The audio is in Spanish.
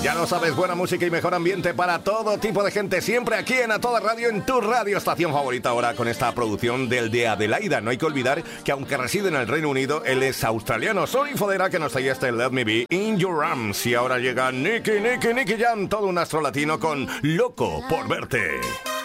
Ya lo sabes, buena música y mejor ambiente para todo tipo de gente, siempre aquí en A Toda Radio, en tu radio estación favorita. Ahora con esta producción del de Adelaida. No hay que olvidar que aunque reside en el Reino Unido, él es australiano. Soy Fodera, que nos traía este Let Me Be In Your Arms. Y ahora llega Nicky Jam, todo un astro latino con Loco por Verte.